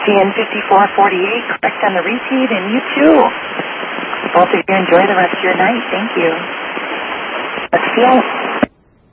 CN5448, correct on the repeat, and you too. Both of you enjoy the rest of your night. Thank you. Let's feel.